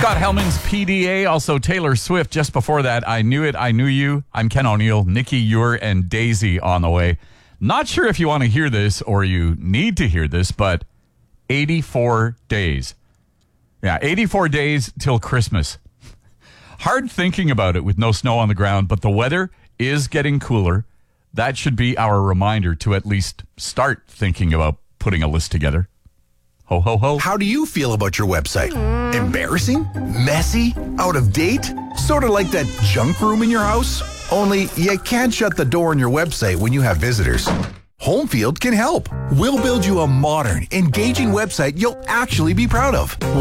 Scott Hellman's PDA, also Taylor Swift. Just before that, I Knew It, I Knew You. I'm Ken O'Neill, Nikki Ure, and Daisy on the way. Not sure if you want to hear this or you need to hear this, but 84 days. Yeah, 84 days till Christmas. Hard thinking about it with no snow on the ground, but the weather is getting cooler. That should be our reminder to at least start thinking about putting a list together. Ho, ho, ho. How do you feel about your website? Embarrassing? Messy? Out of date? Sort of like that junk room in your house? Only you can't shut the door on your website when you have visitors. Homefield can help. We'll build you a modern, engaging website you'll actually be proud of.